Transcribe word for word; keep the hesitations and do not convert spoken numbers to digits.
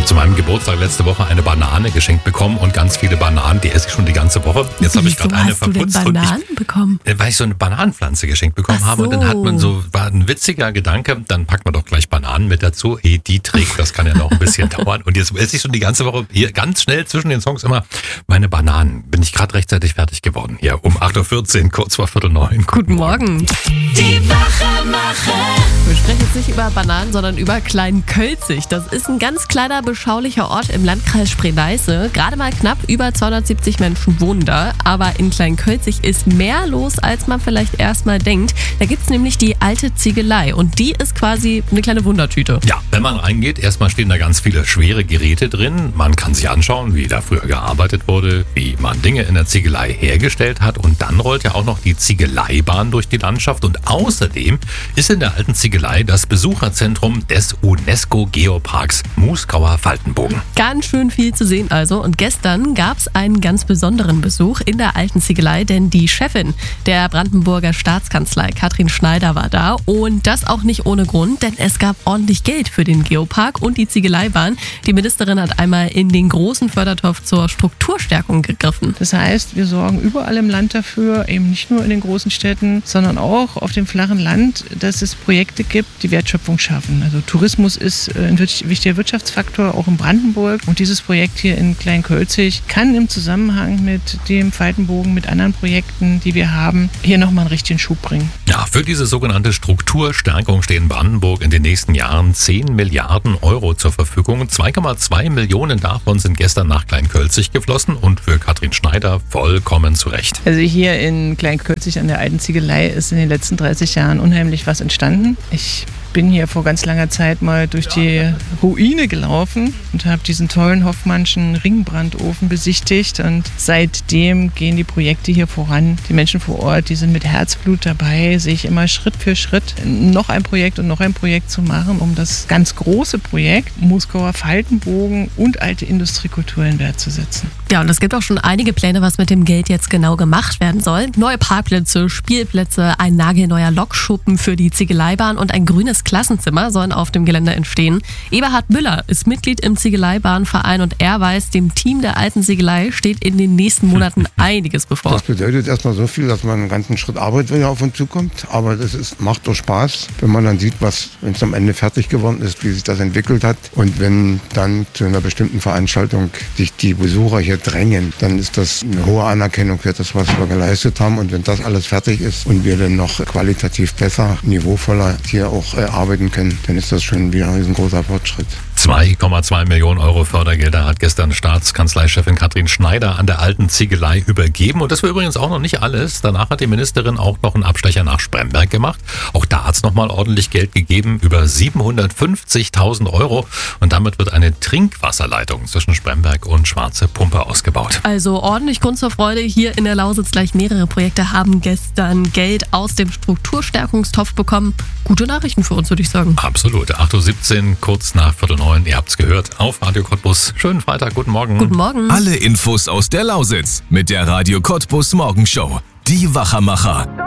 zu meinem Geburtstag letzte Woche eine Banane geschenkt bekommen und ganz viele Bananen, die esse ich schon die ganze Woche. Jetzt habe ich gerade eine verputzt. Hast du denn Bananen und ich, bekommen? Weil ich so eine Bananenpflanze geschenkt bekommen Ach habe und so. dann hat man so, war ein witziger Gedanke, dann packt man doch gleich Bananen mit dazu. Hey, die trägt, das kann ja noch ein bisschen dauern. Und jetzt esse ich schon die ganze Woche hier ganz schnell zwischen den Songs immer meine Bananen. Bin ich gerade rechtzeitig fertig geworden. Hier um acht Uhr vierzehn, kurz vor Viertel neun. Guten Morgen. Die Wachmacher. Wir sprechen jetzt nicht über Bananen, sondern über Kleinkölzig. Das ist ein ganz kleiner, beschaulicher Ort im Landkreis Spree-Neiße. Gerade mal knapp über zweihundertsiebzig Menschen wohnen da. Aber in Kleinkölzig ist mehr los, als man vielleicht erstmal denkt. Da gibt es nämlich die alte Ziegelei. Und die ist quasi eine kleine Wundertüte. Ja, wenn man reingeht, erstmal stehen da ganz viele schwere Geräte drin. Man kann sich anschauen, wie da früher gearbeitet wurde, wie man Dinge in der Ziegelei hergestellt hat. Und dann rollt ja auch noch die Ziegeleibahn durch die Landschaft. Und außerdem ist in der alten Ziegelei das Besucherzentrum des UNESCO-Geoparks Muskauer Faltenbogen. Ganz schön viel zu sehen also. Und gestern gab es einen ganz besonderen Besuch in der alten Ziegelei, denn die Chefin der Brandenburger Staatskanzlei, Katrin Schneider, war da. Und das auch nicht ohne Grund, denn es gab ordentlich Geld für den Geopark und die Ziegeleibahn. Die Ministerin hat einmal in den großen Fördertopf zur Strukturstärkung gegriffen. Das heißt, wir sorgen überall im Land dafür, eben nicht nur in den großen Städten, sondern auch auf dem flachen Land, dass es Projekte gibt, die Wertschöpfung schaffen. Also Tourismus ist ein wichtiger Wirtschaftsfaktor, auch in Brandenburg. Und dieses Projekt hier in Kleinkölzig kann im Zusammenhang mit dem Faltenbogen, mit anderen Projekten, die wir haben, hier nochmal einen richtigen Schub bringen. Ja, für diese sogenannte Strukturstärkung stehen Brandenburg in den nächsten Jahren zehn Milliarden Euro zur Verfügung. zwei Komma zwei Millionen davon sind gestern nach Kleinkölzig geflossen und für Katrin Schneider vollkommen zu Recht. Also hier in Kleinkölzig an der alten Ziegelei ist in den letzten dreißig Jahren unheimlich was entstanden. Ich bin hier vor ganz langer Zeit mal durch die Ruine gelaufen und habe diesen tollen Hoffmannschen Ringbrandofen besichtigt und seitdem gehen die Projekte hier voran. Die Menschen vor Ort, die sind mit Herzblut dabei, sich immer Schritt für Schritt noch ein Projekt und noch ein Projekt zu machen, um das ganz große Projekt Muskauer Faltenbogen und alte Industriekultur in Wert zu setzen. Ja, und es gibt auch schon einige Pläne, was mit dem Geld jetzt genau gemacht werden soll. Neue Parkplätze, Spielplätze, ein nagelneuer Lokschuppen für die Ziegeleibahn und ein grünes Klassenzimmer sollen auf dem Gelände entstehen. Eberhard Müller ist Mitglied im Ziegeleibahnverein und er weiß, dem Team der alten Ziegelei steht in den nächsten Monaten einiges bevor. Das bedeutet erstmal so viel, dass man einen ganzen Schritt Arbeit wieder auf uns zukommt. Aber das ist, macht doch Spaß, wenn man dann sieht, was, wenn es am Ende fertig geworden ist, wie sich das entwickelt hat. Und wenn dann zu einer bestimmten Veranstaltung sich die Besucher hier drängen, dann ist das eine hohe Anerkennung für das, was wir geleistet haben. Und wenn das alles fertig ist und wir dann noch qualitativ besser, niveauvoller hier auch äh, arbeiten können, dann ist das schon wieder ein riesengroßer Fortschritt. zwei Komma zwei Millionen Euro Fördergelder hat gestern Staatskanzleichefin Katrin Schneider an der alten Ziegelei übergeben. Und das war übrigens auch noch nicht alles. Danach hat die Ministerin auch noch einen Abstecher nach Spremberg gemacht. Auch da hat es nochmal ordentlich Geld gegeben, über siebenhundertfünfzigtausend Euro. Und damit wird eine Trinkwasserleitung zwischen Spremberg und Schwarze Pumpe ausgebaut. Also ordentlich Grund zur Freude. Hier in der Lausitz gleich mehrere Projekte haben gestern Geld aus dem Strukturstärkungstopf bekommen. Gute Nachrichten für uns, würde ich sagen. Absolut. acht Uhr siebzehn, kurz nach Viertel neun. Ihr habt's gehört auf Radio Cottbus. Schönen Freitag, guten Morgen. Guten Morgen. Alle Infos aus der Lausitz mit der Radio Cottbus Morgenshow. Die Wachmacher.